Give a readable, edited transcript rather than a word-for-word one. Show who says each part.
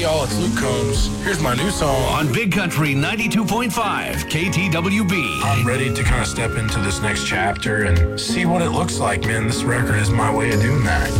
Speaker 1: y'all, it's Luke Combs. Here's my new song
Speaker 2: on Big Country 92.5 KTWB.
Speaker 1: I'm ready to kind of step into this next chapter and see what it looks like, man. This record is my way of doing that.